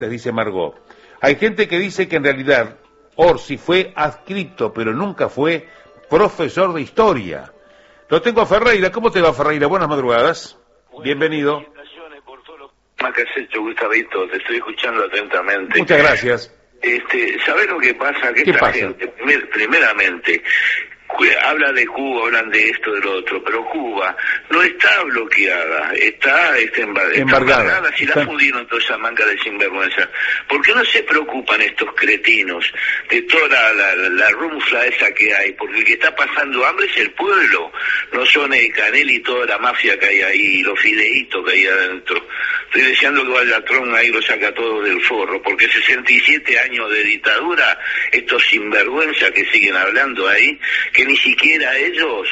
les dice Margot. Hay gente que dice que en realidad Orsi fue adscripto, pero nunca fue profesor de historia. Lo tengo a Ferreira. ¿Cómo te va, Ferreira? Buenas madrugadas. Bienvenido. Felicitaciones por todo lo que has hecho, Gustavito. Te estoy escuchando atentamente. Muchas gracias. ¿Sabés lo que pasa? Que ¿Qué esta pasa? gente, primeramente, habla de Cuba, hablan de esto, de lo otro, pero Cuba no está bloqueada, está embargada. Si la fundieron toda esa manga de sinvergüenza. ¿Por qué no se preocupan estos cretinos de toda la rumfla esa que hay? Porque el que está pasando hambre es el pueblo, no son el Canel y toda la mafia que hay ahí, y los fideitos que hay adentro. Estoy deseando que vaya Trump ahí y lo saca todo del forro, porque 67 años de dictadura, estos sinvergüenzas que siguen hablando ahí, que ni siquiera ellos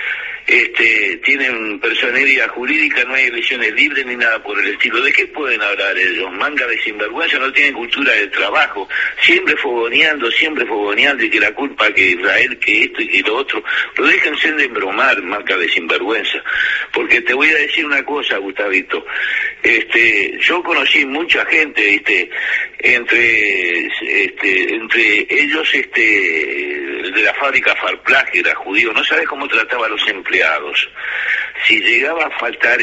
tienen personería jurídica, no hay elecciones libres ni nada por el estilo. ¿De qué pueden hablar ellos? Manga de sinvergüenza, no tienen cultura de trabajo, siempre fogoneando, y que la culpa que Israel, que esto y que lo otro. Pero déjense de embromar, manga de sinvergüenza, porque te voy a decir una cosa, Gustavito. Yo conocí mucha gente, entre ellos, de la fábrica Farplage, era judío, no sabes cómo trataba a los empleados. Si llegaba a faltar,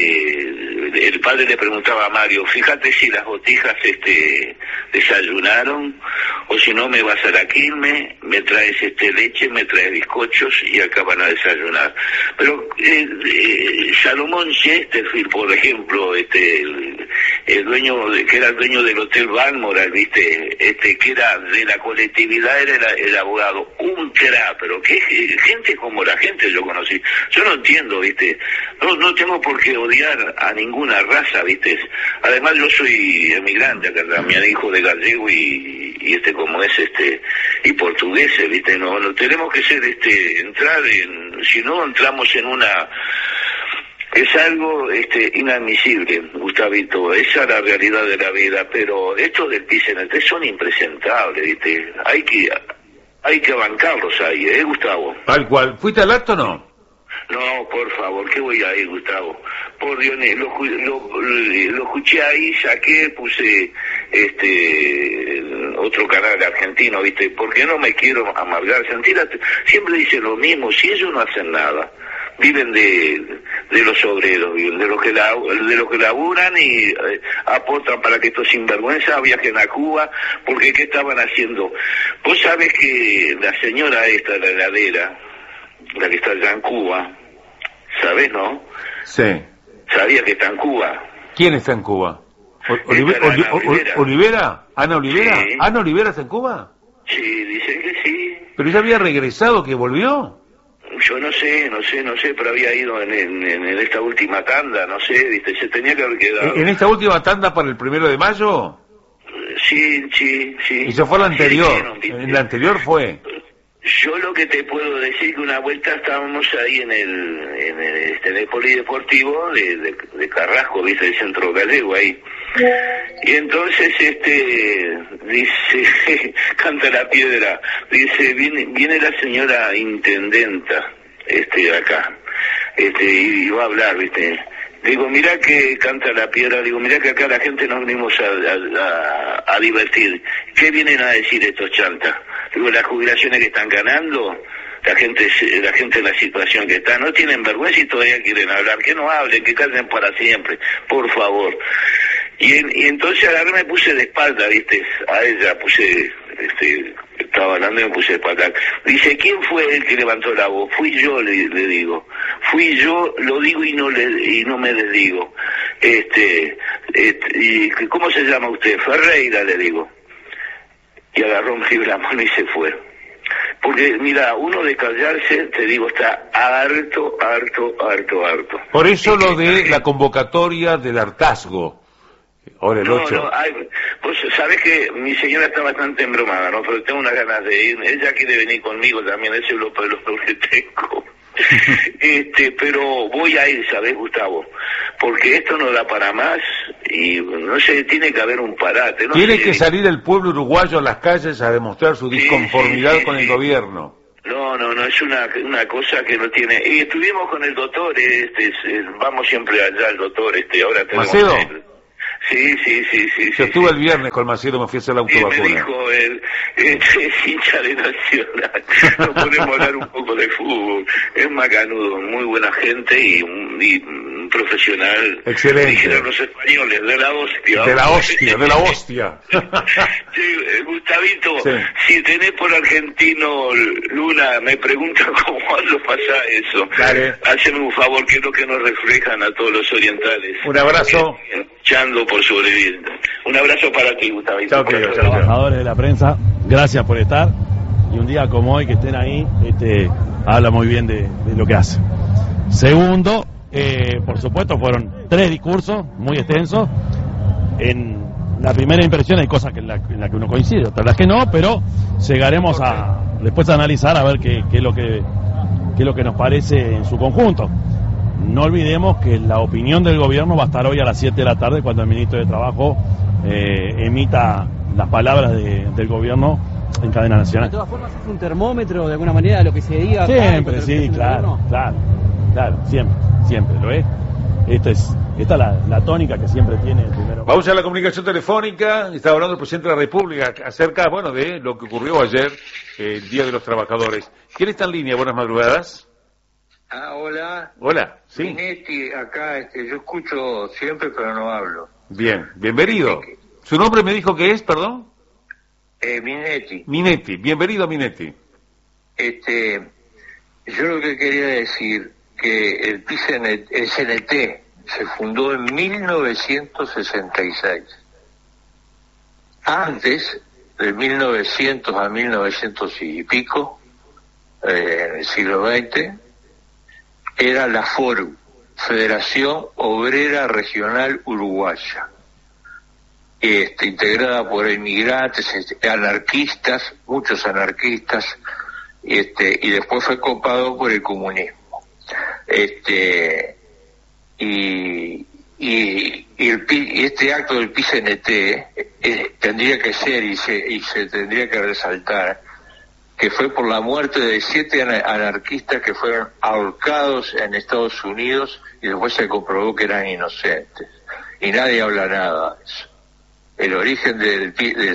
el padre le preguntaba a Mario, fíjate si las botijas desayunaron, o si no me vas a la Quilmes, me traes leche, me traes bizcochos y acá van a desayunar. Pero Salomón Chesterfield, por ejemplo, el dueño, que era el dueño del Hotel Balmoral, que era de la colectividad, era el abogado, un crack, pero qué gente como la gente yo conocí. Yo no entiendo, no tengo por qué odiar a ninguna raza, además yo soy emigrante acá también, hijo de gallego y como es y portugueses, no tenemos que ser si no entramos en una. Es algo inadmisible, Gustavito, esa es la realidad de la vida, pero estos del PCNT son impresentables, hay que bancarlos ahí, Gustavo. Tal cual. ¿Fuiste al acto o no? No, por favor, ¿qué voy a ir, Gustavo? Por Dios, lo escuché ahí, saqué, puse otro canal argentino, ¿por qué no me quiero amargar? Argentina siempre dice lo mismo, si ellos no hacen nada. Viven de los obreros, viven de los que laburan y aportan para que estos sinvergüenzas viajen a Cuba, porque ¿qué estaban haciendo? Vos sabés que la señora esta, la heladera, la que está allá en Cuba, ¿sabés, no? Sí. ¿Sabía que está en Cuba? ¿Quién está en Cuba? ¿Olivera? ¿Ana Olivera? Sí. ¿Ana Olivera está en Cuba? Sí, dicen que sí. ¿Pero ella había regresado, que volvió? Yo no sé, pero había ido en esta última tanda, no sé, se tenía que haber quedado. ¿En esta última tanda para el 1 de mayo? Sí. Eso fue la anterior, en la anterior fue. Yo lo que te puedo decir que una vuelta estábamos ahí en el polideportivo de Carrasco, el centro gallego ahí. Y entonces dice, canta la piedra, dice, viene la señora intendenta, acá, y va a hablar, Digo, mirá que canta la piedra, mirá que acá la gente nos venimos a divertir. ¿Qué vienen a decir estos chantas? Digo, las jubilaciones que están ganando, la gente en la situación que está, no tienen vergüenza y todavía quieren hablar. Que no hablen, que callen para siempre, por favor. Y entonces agarré, me puse de espalda, a ella estaba hablando y me puse de espalda. Dice, ¿quién fue el que levantó la voz? Fui yo, le digo. Fui yo, lo digo y no me desdigo. ¿Y cómo se llama usted? Ferreira, le digo. Y agarró la mano y se fue. Porque, mira, uno de callarse, te digo, está harto. Por eso lo de la convocatoria del hartazgo. Ahora el 8. Pues sabés que mi señora está bastante embromada, ¿no? Pero tengo unas ganas de ir. Ella quiere venir conmigo también, ese es lo que tengo. Pero voy a ir, ¿sabés, Gustavo? Porque esto no da para más y no sé, tiene que haber un parate. Tiene que salir el pueblo uruguayo a las calles a demostrar su disconformidad con el gobierno. No, es una cosa que no tiene. Y estuvimos con el doctor, vamos siempre allá al doctor, ahora tenemos... ¿Macedo? Sí. Yo estuve el viernes con Macedo, me fui a hacer la autovacuna. Y me dijo él, es hincha de Nacional, nos podemos hablar un poco de fútbol. Es macanudo, muy buena gente y un profesional. Excelente. Dijeron los españoles, de la hostia. De la hostia. Sí, Gustavito, sí. Si tenés por argentino Luna, me pregunta cuándo pasa eso. Dale. Haceme un favor, que es lo que nos reflejan a todos los orientales. Un abrazo. Luchando por sobrevivir. Un abrazo para ti, Gustavito. Chao, querido. Trabajadores de la prensa, gracias por estar. Y un día como hoy que estén ahí, habla muy bien de lo que hace. Segundo, por supuesto, fueron 3 discursos muy extensos. En la primera impresión hay cosas en la que uno coincide, otras las que no, pero llegaremos después a analizar a ver qué es lo que nos parece en su conjunto. No olvidemos que la opinión del gobierno va a estar hoy a las 7 de la tarde cuando el ministro de Trabajo emita las palabras del gobierno en cadena nacional. De todas formas, ¿es un termómetro de alguna manera de lo que se diga? Siempre, sí, claro, siempre lo es. Esta es la tónica que siempre tiene el primero. Vamos a la comunicación telefónica. Estaba hablando el presidente de la República acerca, de lo que ocurrió ayer, el Día de los Trabajadores. ¿Quién está en línea? Buenas madrugadas. Hola. Hola, sí. Minetti, acá, yo escucho siempre, pero no hablo. Bien, bienvenido. ¿Su nombre me dijo que es, perdón? Minetti. Minetti, bienvenido Minetti. Yo lo que quería decir, que el CNT se fundó en 1966. Antes, de 1900 a 1900 y pico, en el siglo XX, era la FORU, Federación Obrera Regional Uruguaya, integrada por inmigrantes, anarquistas, muchos anarquistas, y después fue copado por el comunismo. Y este acto del PCNT tendría que ser y se tendría que resaltar que fue por la muerte de 7 anarquistas que fueron ahorcados en Estados Unidos y después se comprobó que eran inocentes. Y nadie habla nada de eso. El origen del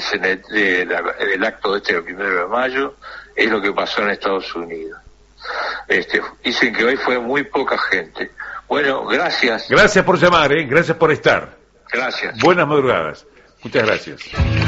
acto del 1 de mayo es lo que pasó en Estados Unidos. Dicen que hoy fue muy poca gente. Bueno, gracias. Gracias por llamar, gracias por estar. Gracias. Buenas madrugadas. Muchas gracias.